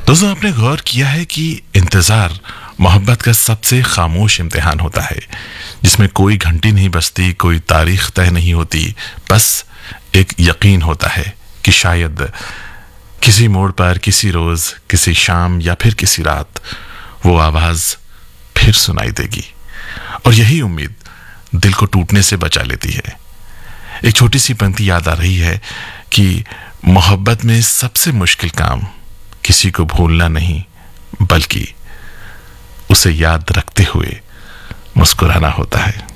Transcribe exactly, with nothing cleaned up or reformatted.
दोस्तों, आपने गौर किया है कि इंतजार मोहब्बत का सबसे खामोश इम्तिहान होता है, जिसमें कोई घंटी नहीं बजती, कोई तारीख तय नहीं होती, बस एक यकीन होता है कि शायद किसी मोड़ पर, किसी रोज, किसी शाम या फिर किसी रात वो आवाज फिर सुनाई देगी। और यही उम्मीद दिल को टूटने से बचा लेती है। एक छोटी सी पंक्ति याद आ रही है कि मोहब्बत में सबसे मुश्किल काम किसी को भूलना नहीं, बल्कि उसे याद रखते हुए मुस्कुराना होता है।